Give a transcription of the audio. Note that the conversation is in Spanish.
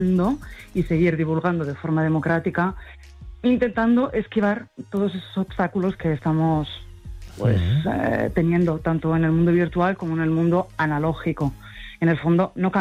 y seguir divulgando de forma democrática, intentando esquivar todos esos obstáculos que estamos teniendo tanto en el mundo virtual como en el mundo analógico. En el fondo, no